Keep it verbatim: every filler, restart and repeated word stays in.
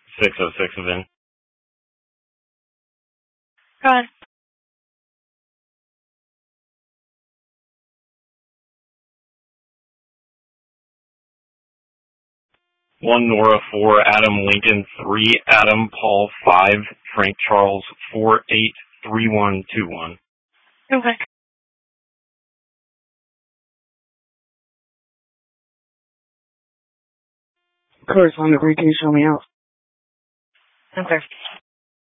six oh six event. Go ahead. One Nora four, Adam Lincoln three, Adam Paul five, Frank Charles four eight three one two one. Okay. Correspondent three, can you show me out? Okay.